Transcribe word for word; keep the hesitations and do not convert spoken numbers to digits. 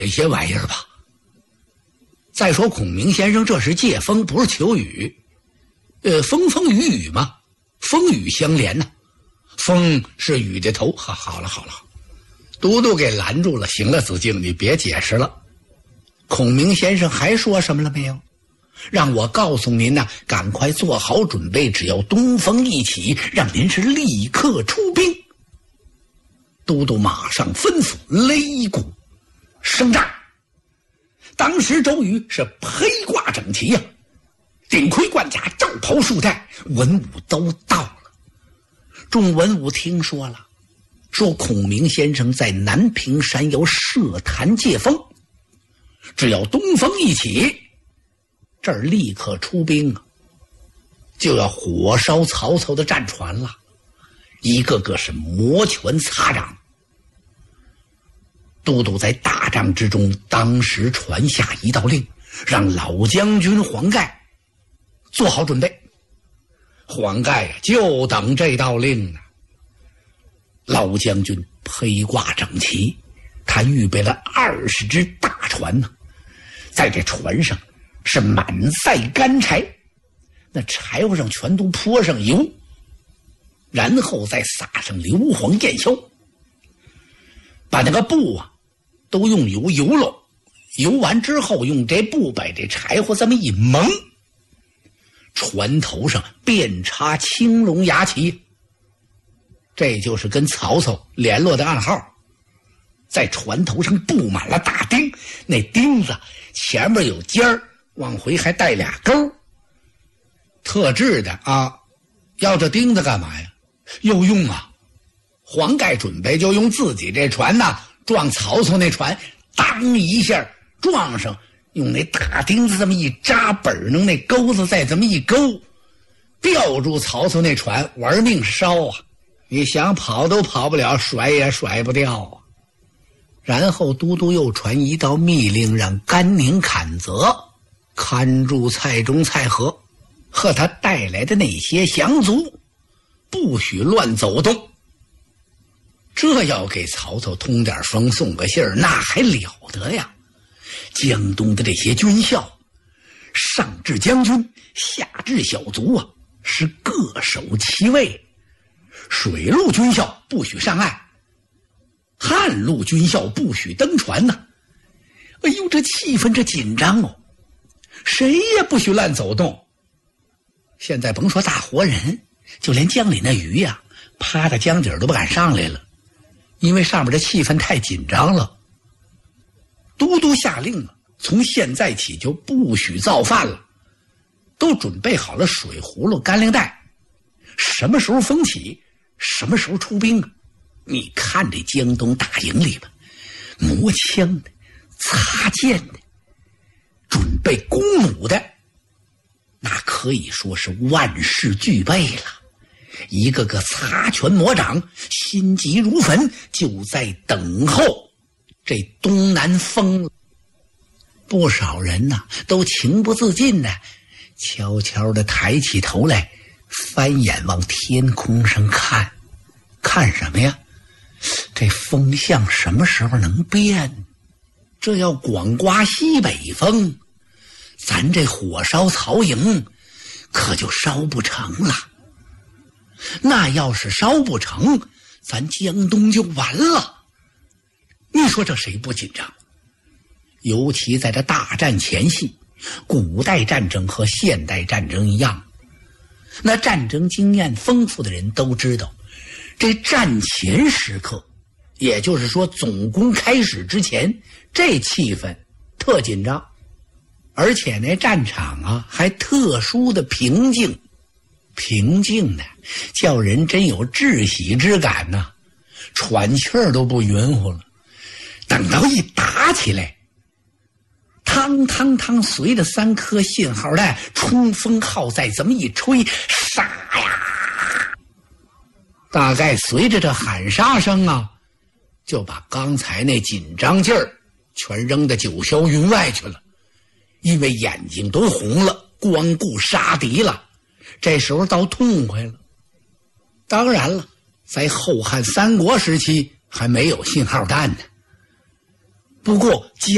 这些玩意儿吧。再说孔明先生这是借风，不是求雨，呃，风风雨雨嘛，风雨相连呢、啊。风是雨的头。好，好了好了，都督给拦住了。行了，子敬，你别解释了。孔明先生还说什么了没有？让我告诉您呢、啊，赶快做好准备，只要东风一起，让您是立刻出兵。都督马上吩咐擂鼓声战。当时周瑜是披挂整齐呀、啊，顶盔贯甲，罩袍束带，文武都到了。众文武听说了，说孔明先生在南屏山要设坛借风，只要东风一起，这儿立刻出兵啊，就要火烧曹操的战船了，一个个是摩拳擦掌。都督在大帐之中当时传下一道令，让老将军黄盖做好准备。黄盖呀，就等这道令呢。老将军披挂整齐，他预备了二十只大船呢，在这船上是满载干柴，那柴火上全都泼上油，然后再撒上硫磺焰硝，把那个布啊都用油油了，油完之后用这布把这柴火这么一蒙，船头上遍插青龙牙旗，这就是跟曹操联络的暗号。在船头上布满了大钉，那钉子前面有尖儿，往回还带俩钩，特制的啊。要这钉子干嘛呀？有用啊。黄盖准备就用自己这船呐撞曹操那船，当一下撞上，用那大钉子这么一扎，本能那钩子再这么一勾，吊住曹操那船，玩命烧啊！你想跑都跑不了，甩也甩不掉啊！然后都督又传一道密令，让甘宁、阚泽看住蔡中、蔡和和他带来的那些降卒，不许乱走动。这要给曹操通点风，送个信儿，那还了得呀！江东的这些军校，上至将军，下至小卒啊，是各守其位。水陆军校不许上岸，汉陆军校不许登船呢、啊。哎呦，这气氛这紧张哦，谁也不许乱走动。现在甭说大活人，就连江里那鱼呀、啊，趴在江底儿都不敢上来了，因为上面的气氛太紧张了。都督下令啊，从现在起就不许造饭了，都准备好了水葫芦、干粮袋，什么时候风起，什么时候出兵啊？你看这江东大营里边，磨枪的、擦剑的、准备弓弩的，那可以说是万事俱备了。一个个擦拳磨掌，心急如焚，就在等候这东南风。不少人呐、啊，都情不自禁的悄悄的抬起头来，翻眼往天空上看。看什么呀？这风向什么时候能变？这要光刮西北风，咱这火烧曹营可就烧不成了。那要是烧不成，咱江东就完了。你说这谁不紧张？尤其在这大战前夕，古代战争和现代战争一样，那战争经验丰富的人都知道，这战前时刻，也就是说总攻开始之前，这气氛特紧张，而且那战场啊还特殊的平静，平静的叫人真有窒息之感呐、啊，喘气儿都不匀乎了。等到一打起来，汤汤汤，随着三颗信号弹，冲锋号再这么一吹，杀呀！大概随着这喊杀声啊，就把刚才那紧张劲儿全扔到九霄云外去了，因为眼睛都红了，光顾杀敌了，这时候倒痛快了。当然了，在后汉三国时期还没有信号弹呢。不过